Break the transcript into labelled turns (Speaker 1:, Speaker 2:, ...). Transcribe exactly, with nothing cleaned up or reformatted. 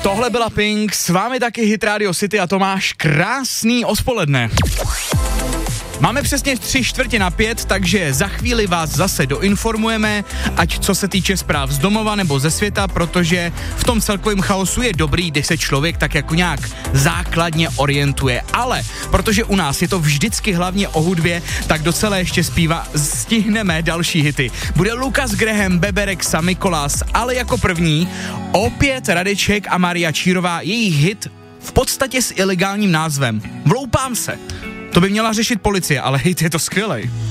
Speaker 1: Tohle byla Pink, s vámi taky Hit Radio City a Tomáš, krásný odpoledne. Máme přesně tři čtvrtě na pět, takže za chvíli vás zase doinformujeme, ať co se týče zpráv z domova nebo ze světa, protože v tom celkovém chaosu je dobrý, když se člověk tak jako nějak základně orientuje. Ale protože u nás je to vždycky hlavně o hudbě, tak docela ještě zpíva stihneme další hity. Bude Lukas Graham, Beberek, Samikolas, ale jako první opět Radeček a Maria Čírová, jejich hit v podstatě s ilegálním názvem Vloupám se. To by měla řešit policie, ale hit je to skvělej.